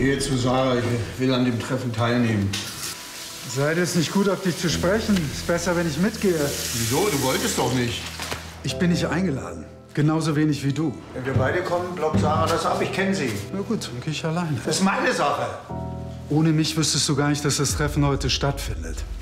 gehe zu Sarah, ich will an dem Treffen teilnehmen. Seid es nicht gut, auf dich zu sprechen? Ist besser, wenn ich mitgehe. Wieso? Du wolltest doch nicht. Ich bin nicht eingeladen. Genauso wenig wie du. Wenn wir beide kommen, blockt Sarah das ab. Ich kenne sie. Na gut, dann gehe ich alleine. Das ist meine Sache. Ohne mich wüsstest du gar nicht, dass das Treffen heute stattfindet.